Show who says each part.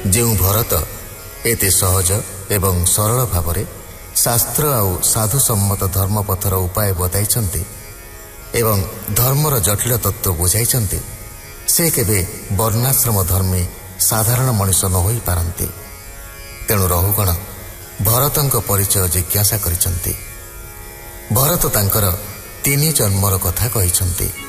Speaker 1: ଯେଉଁ ଭରତ ଏତେ ସହଜ ଏବଂ ସରଳ ଭାବରେ ଶାସ୍ତ୍ର ଆଉ ସାଧୁ ସମ୍ମତ ଧର୍ମପଥର ଉପାୟ ବତାଇଛନ୍ତି ଏବଂ ଧର୍ମର ଜଟିଳ ତତ୍ତ୍ୱ ବୁଝାଇଛନ୍ତି, ସେ କେବେ ବର୍ଣ୍ଣାଶ୍ରମ ଧର୍ମୀ ସାଧାରଣ ମଣିଷ ନ ହୋଇପାରନ୍ତି। ତେଣୁ ରହୁଗଣ ଭରତଙ୍କ ପରିଚୟ ଜିଜ୍ଞାସା କରିଛନ୍ତି। ଭରତ ତାଙ୍କର 3 ଜନ୍ମର କଥା କହିଛନ୍ତି।